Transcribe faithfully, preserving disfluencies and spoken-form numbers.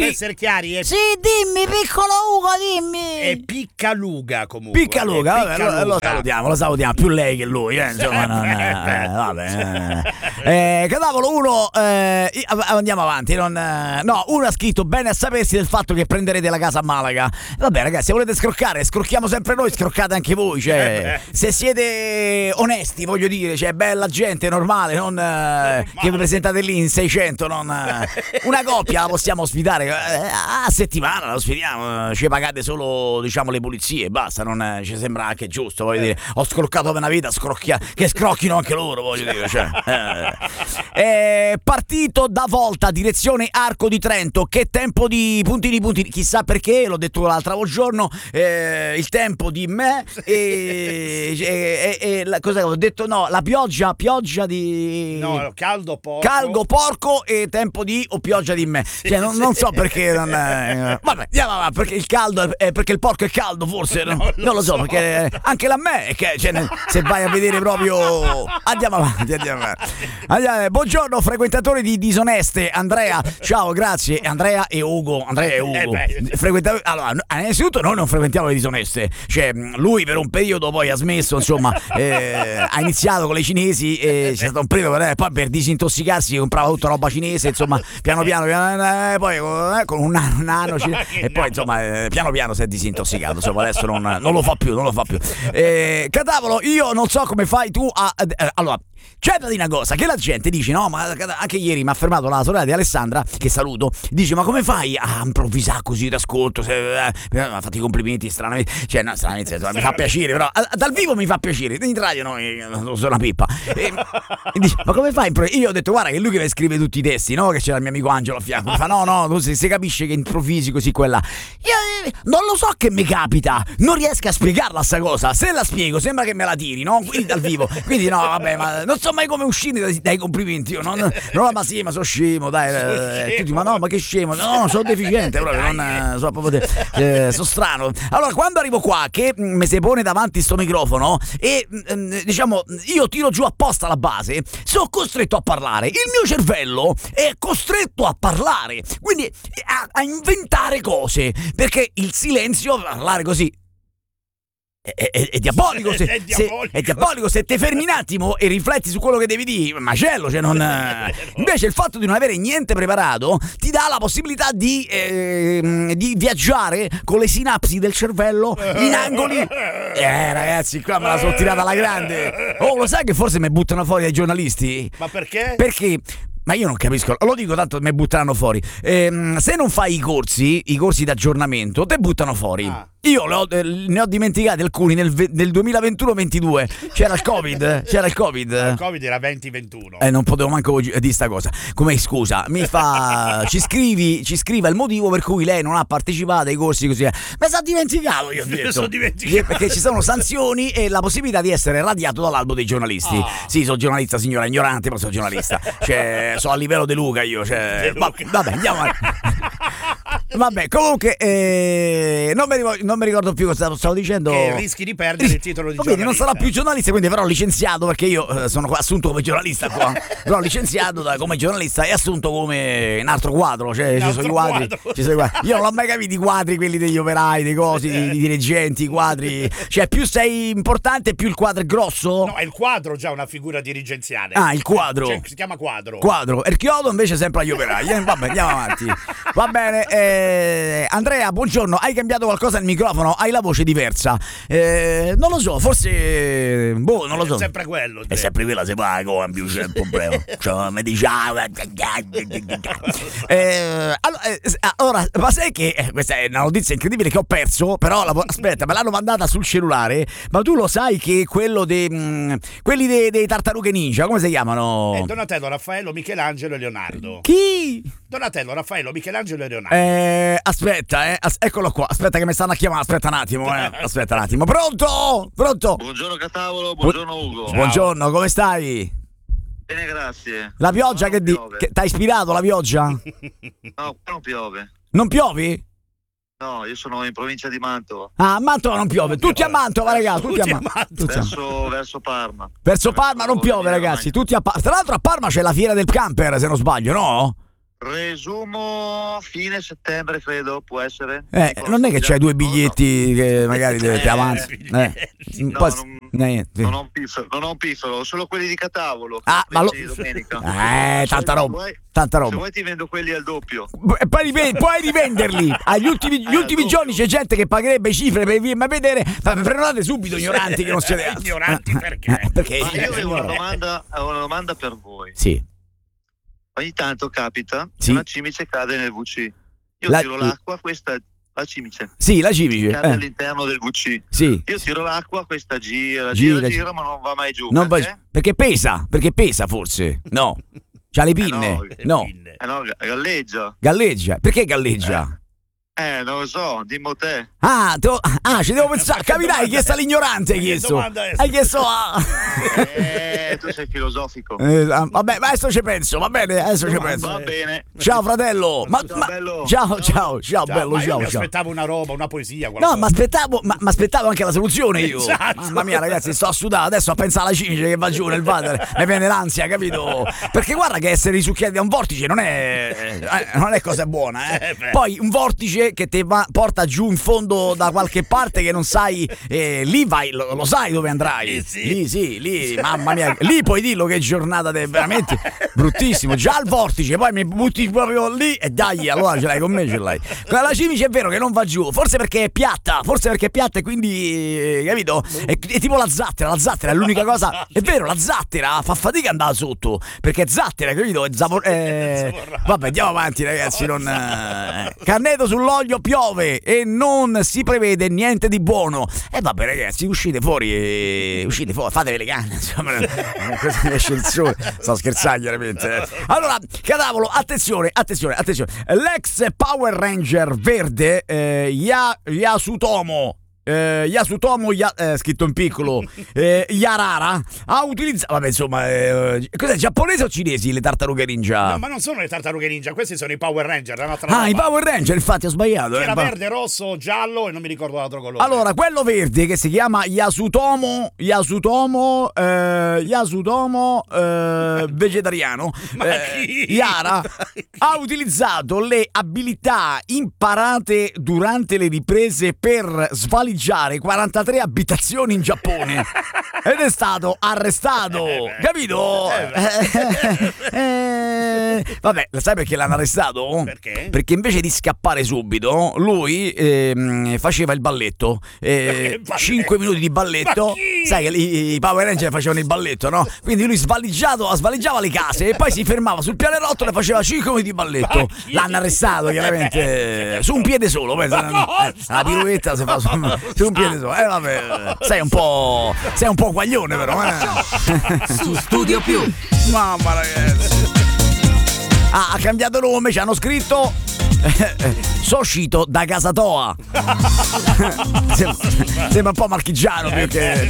per essere chiari è... Sì, dimmi, piccolo Ugo, dimmi. È Piccaluga comunque. Piccaluga, vabbè, Piccaluga. Lo, lo salutiamo, lo salutiamo, più lei che lui, eh, insomma, non, eh, vabbè. Eh, Cadavolo, uno, eh, andiamo avanti, non, eh, no, uno ha scritto bene a sapersi del fatto che prenderete la casa a Malaga. Vabbè ragazzi, se volete scroccare, scrocchiamo sempre noi, scroccate anche voi, cioè, se siete onesti, voglio dire, cioè, bella gente, normale, non eh, che vi presentate lì in seicento, non, eh, una coppia la possiamo ospitare, eh, a settimana la ospitiamo, ci pagate solo, diciamo, le pulizie, basta, non eh, ci sembra anche giusto, voglio dire, ho scroccato per una vita, scrocchia, che scrocchino anche loro, voglio dire, cioè, eh. È partito da Volta, direzione Arco di Trento, che tempo di puntini puntini, chissà perché, l'ho detto l'altro giorno, eh, il tempo di me e, e, e, e la, cosa ho detto, no, la pioggia, pioggia di... No, caldo porco. Caldo porco e tempo di o pioggia di me, sì, cioè, non, sì. non so perché non è, vabbè, andiamo avanti, perché il caldo è, è perché il porco è caldo forse, no, non, lo non lo so, so, perché anche la me è che, cioè, se vai a vedere proprio, andiamo avanti, andiamo avanti. Andiamo, buongiorno frequentatori di Disoneste, Andrea, ciao, grazie, Andrea e Ugo, Andrea e Ugo, eh Frequenta- allora, innanzitutto noi non frequentiamo le Disoneste, cioè lui per un periodo poi ha smesso, insomma, eh, ha iniziato con le cinesi e c'è stato un periodo, eh, poi per disintossicarsi comprava tutta roba cinese, insomma, piano piano, piano eh, poi eh, con un nano, un nano cine- e poi insomma eh, piano piano si è disintossicato, insomma adesso non, non lo fa più, non lo fa più. Eh, Catavolo, io non so come fai tu a... Eh, allora, c'è da dire una cosa, che la gente dice, no, ma anche ieri mi ha fermato la sorella di Alessandra, che saluto, dice, ma come fai a improvvisare così d'ascolto, se, eh, mi ha fatto i complimenti stranamente, cioè no, stranamente, mi fa piacere, però a, dal vivo mi fa piacere, in radio no, io sono una pippa, e, e dice, ma come fai? Io ho detto, guarda che lui che scrive tutti i testi, no, che c'era il mio amico Angelo a fianco, mi fa, no, no, tu si, si capisce che improvvisi così quella, io eh, non lo so che mi capita, non riesco a spiegarla sta cosa, se la spiego sembra che me la tiri, no, quindi dal vivo, quindi no, vabbè, ma non so mai come uscire dai, dai complimenti, io non, non ma sì, ma sono scemo, dai, eh, tutti, ma no, ma che scemo, no, sono deficiente proprio, non so proprio eh, sono strano. Allora, quando arrivo qua che mi si pone davanti sto microfono e diciamo io tiro giù apposta la base, sono costretto a parlare, il mio cervello è costretto a parlare, quindi a, a inventare cose, perché il silenzio, parlare così È, è, è diabolico se, è diabolico. Se, è diabolico se te fermi un attimo e rifletti su quello che devi dire, macello, cioè non invece il fatto di non avere niente preparato ti dà la possibilità di, eh, di viaggiare con le sinapsi del cervello in angoli. Eh ragazzi, qua me la sono tirata alla grande. Oh, lo sai che forse mi buttano fuori dai giornalisti? Ma perché? Perché ma io non capisco, lo dico tanto mi butteranno fuori. Ehm, se non fai i corsi, i corsi d'aggiornamento, te buttano fuori. Ah. Io le ho, eh, ne ho dimenticati alcuni nel, nel duemilaventuno ventidue. C'era il Covid, c'era il Covid. Il Covid era venti ventuno. Eh, non potevo manco dire sta cosa. Come scusa, mi fa ci scrivi, ci scriva il motivo per cui lei non ha partecipato ai corsi così. Mi sono dimenticato, io ho detto. Mi sono dimenticato. Perché ci sono sanzioni e la possibilità di essere radiato dall'albo dei giornalisti. Ah. Sì, sono giornalista, signora ignorante, ma sono giornalista. Cioè, sono a livello De Luca io, cioè, De Luca. Va, vabbè, andiamo avanti. Vabbè, comunque eh, non, mi ricordo, non mi ricordo più cosa stavo dicendo. Che rischi di perdere il titolo di quindi giornalista. Non sarò più giornalista, quindi verrò licenziato perché io eh, sono qua assunto come giornalista qua. Verrò licenziato da, come giornalista e assunto come un altro quadro, cioè ci sono i quadri, ci sono i quadri. Io non l'ho mai capito i quadri, quelli degli operai, dei cosi, di, di dirigenti, i quadri. Cioè più sei importante più il quadro è grosso? No, è il quadro già una figura dirigenziale. Ah, il quadro. Cioè, si chiama quadro. Quadro. E il chiodo invece sempre agli operai. Vabbè, andiamo avanti. Va bene, eh, Andrea, buongiorno. Hai cambiato qualcosa al microfono? Hai la voce diversa? Eh, non lo so, forse. Boh, non lo so. È sempre quello. È sempre quella, se va con più c'è il problema. Cioè, mi diciamo. Eh, allora, eh, allora, ma sai che eh, questa è una notizia incredibile che ho perso, però la, aspetta, me l'hanno mandata sul cellulare. Ma tu lo sai che quello dei mh, quelli dei, dei tartarughe ninja, come si chiamano? Eh, Donatello, Raffaello, Michelangelo e Leonardo. Chi? Donatello, Raffaello, Michelangelo e Leonardo. Eh, aspetta, eh, as- eccolo qua. Aspetta che mi stanno a chiamare. Aspetta un attimo, eh. Aspetta un attimo. Pronto? Pronto? Buongiorno Catavolo, buongiorno Ugo. Ciao. Buongiorno, come stai? Bene, grazie. La pioggia no, che, di- che t'ha ispirato la pioggia? No, qua non piove. Non piovi? No, io sono in provincia di Mantova. Ah, a Mantova non piove. Tutti a Mantova, ragazzi. Tutti a Mantova. Verso, verso Parma. Verso Parma non piove, ragazzi. Tutti a Parma. Tra l'altro a Parma c'è la fiera del camper, se non sbaglio, no? Resumo fine settembre, credo, può essere. Eh, Dico, non è che c'hai due no, no. biglietti che magari Eh, ti avanzi. Eh. biglietti. Un No, po'- non- niente. Non ho un piffero, non ho un piffero, solo quelli di Catavolo. Ah, ma lo- Sì, domenica. Eh, tanta Se roba, vuoi- tanta Se roba. vuoi ti vendo quelli al doppio. E poi rive- puoi rivenderli agli ultimi, gli Eh, ultimi doppio. giorni c'è gente che pagherebbe cifre per venirmi a vedere. Ma prenotate subito, ignoranti che non siete altro. Ignoranti perché? Eh, perché Ma io avevo una signore. domanda, avevo una domanda per voi. Sì. Ogni tanto capita che Sì. una cimice cade nel V C. Io La- tiro l'acqua, questa la cimice Sì, la cimice. cade Eh. all'interno del V C. Sì. Io tiro l'acqua, questa gira, Gira, gira, gira. gira, ma non va mai giù. Non perché? va- perché pesa, perché pesa forse. No. C'ha le pinne. no, No. Pinne. Eh no, ga- galleggia. Galleggia. Perché galleggia? Eh, non lo so, dimmo te. Ah, te lo- ah, ci devo pensare. Capirai, hai chiesto all'ignorante, hai Che chiesto. domanda è? Hai chiesto a... Eh, tu sei filosofico. Eh, ah, vabbè, ma adesso ci penso, va bene, adesso ci penso. Va bene. Ciao fratello. Ma, Ciao, ma- bello. ciao, ciao, ciao, Ciao, bello, ma io ciao, mi ciao. aspettavo una roba, una poesia, No, qualcosa. ma aspettavo, ma, ma aspettavo anche la soluzione io. Esatto. Mamma mia, ragazzi, sto a sudare adesso a pensare alla cimice che va giù nel water. Mi viene l'ansia, capito? Perché guarda che essere risucchiati da un vortice non è, eh, non è cosa buona, eh. Eh, beh. Poi un vortice che ti va- porta giù in fondo da qualche parte che non sai, eh, lì vai, lo, lo sai dove andrai. Lì sì. Lì sì, lì, mamma mia, lì puoi dirlo che giornata è veramente bruttissimo. Già al vortice, poi mi butti proprio lì e dai, allora ce l'hai con me, ce l'hai. Con la cimice è vero che non va giù, forse perché è piatta, forse perché è piatta e quindi, eh, capito? È, è tipo la zattera, la zattera è l'unica cosa, è vero, la zattera fa fatica ad andare sotto, perché è zattera, capito? È zavor- eh, vabbè, andiamo avanti ragazzi, non... eh, Canneto sull'olio piove e non si prevede niente di buono. E vabbè ragazzi, uscite fuori, eh, uscite fuori, fatevi le canne, insomma, eh, così esce il sole. Sto scherzando chiaramente. eh. Allora, Catavolo, attenzione, attenzione, attenzione. L'ex Power Ranger verde, eh, Ya- Yasutomo. Eh, Yasutomo, ya, eh, scritto in piccolo, eh, Yarara ha utilizzato. Vabbè, insomma, eh, cos'è, giapponese o cinesi le tartarughe ninja? No, ma non sono le tartarughe ninja, questi sono i Power Ranger, è un'altra Ah, roba. i Power Ranger, infatti ho sbagliato. Che eh, era va- verde, rosso, giallo e non mi ricordo l'altro colore. Allora, quello verde che si chiama Yasutomo, Yasutomo, eh, Yasutomo eh, vegetariano, Ma eh, chi? Yara ha utilizzato le abilità imparate durante le riprese per svaligiare quarantatré abitazioni in Giappone ed è stato arrestato, capito? Eh, eh, vabbè, sai perché l'hanno arrestato? Perché? Perché invece di scappare subito, lui ehm, faceva il balletto, eh, balletto? cinque minuti di balletto. Ma chi? Sai che i, i Power Ranger facevano il balletto, no? Quindi lui svaligiato, svaligiava le case e poi si fermava sul pianerottolo e faceva cinque minuti di balletto. Ma chi? L'hanno arrestato chiaramente eh, su un piede solo. pensa, Ma cosa? eh, la piruetta si fa su, su un piede solo. Eh vabbè, sei un po'. Sei un po' guaglione però, eh. Su Studio Più. Mamma ragazzi. Ah, ha cambiato nome, ci hanno scritto Soshito da casa Toa. sembra, sembra un po' marchigiano più che.